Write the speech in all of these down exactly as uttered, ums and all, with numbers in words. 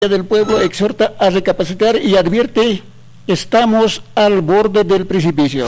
del Pueblo exhorta a recapacitar y advierte: estamos al borde del precipicio.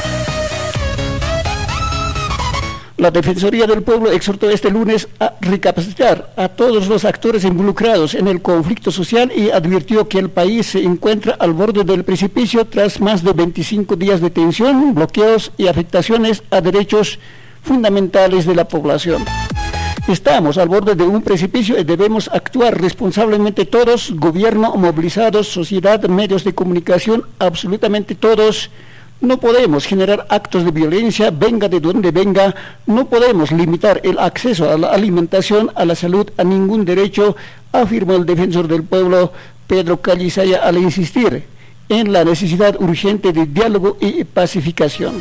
La Defensoría del Pueblo exhortó este lunes a recapacitar a todos los actores involucrados en el conflicto social y advirtió que el país se encuentra al borde del precipicio tras más de veinticinco días de tensión, bloqueos y afectaciones a derechos fundamentales de la población. Estamos al borde de un precipicio y debemos actuar responsablemente todos, gobierno, movilizados, sociedad, medios de comunicación, absolutamente todos. No podemos generar actos de violencia, venga de donde venga. No podemos limitar el acceso a la alimentación, a la salud, a ningún derecho, afirmó el defensor del pueblo, Pedro Callisaya, al insistir en la necesidad urgente de diálogo y pacificación.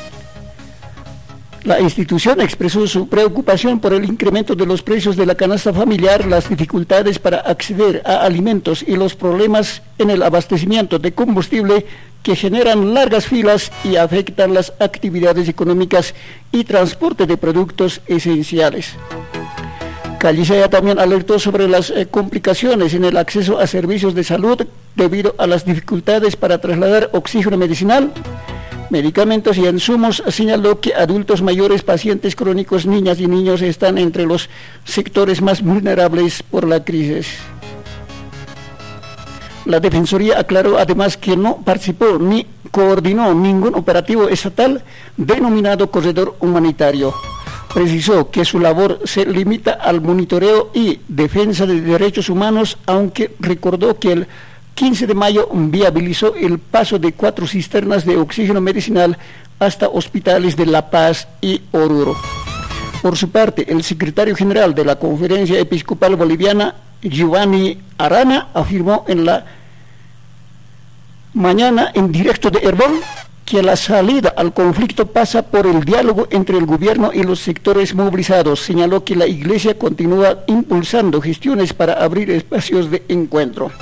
La institución expresó su preocupación por el incremento de los precios de la canasta familiar, las dificultades para acceder a alimentos y los problemas en el abastecimiento de combustible que generan largas filas y afectan las actividades económicas y transporte de productos esenciales. Callisaya también alertó sobre las eh, complicaciones en el acceso a servicios de salud debido a las dificultades para trasladar oxígeno medicinal, medicamentos y insumos. Señaló que adultos mayores, pacientes crónicos, niñas y niños están entre los sectores más vulnerables por la crisis. La Defensoría aclaró además que no participó ni coordinó ningún operativo estatal denominado corredor humanitario. Precisó que su labor se limita al monitoreo y defensa de derechos humanos, aunque recordó que el quince de mayo viabilizó el paso de cuatro cisternas de oxígeno medicinal hasta hospitales de La Paz y Oruro. Por su parte, el secretario general de la Conferencia Episcopal Boliviana, Giovanni Arana, afirmó en la mañana en directo de Herbol que la salida al conflicto pasa por el diálogo entre el gobierno y los sectores movilizados. Señaló que la Iglesia continúa impulsando gestiones para abrir espacios de encuentro.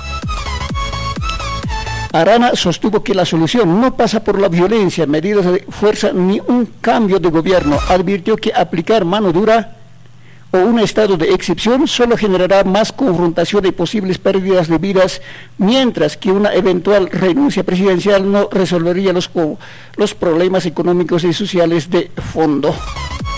Arana sostuvo que la solución no pasa por la violencia, medidas de fuerza ni un cambio de gobierno. Advirtió que aplicar mano dura o un estado de excepción solo generará más confrontación y posibles pérdidas de vidas, mientras que una eventual renuncia presidencial no resolvería los, los problemas económicos y sociales de fondo.